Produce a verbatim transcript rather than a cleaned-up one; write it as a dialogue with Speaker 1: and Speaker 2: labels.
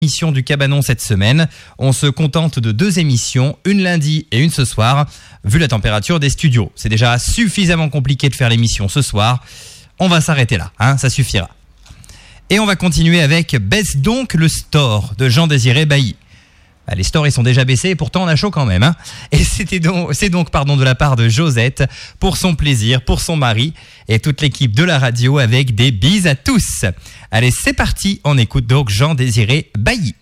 Speaker 1: Émission du Cabanon cette semaine. On se contente de deux émissions, une lundi et une ce soir, vu la température des studios. C'est déjà suffisamment compliqué de faire l'émission ce soir. On va s'arrêter là, hein, ça suffira. Et on va continuer avec Baisse donc le store de Jean-Désiré Bailly. Ah, les stores ils sont déjà baissés et pourtant on a chaud quand même. Hein. Et c'était donc, c'est donc pardon, de la part de Josette pour son plaisir, pour son mari et toute l'équipe de la radio avec des bises à tous. Allez, c'est parti, on écoute donc Jean-Désiré Bailly.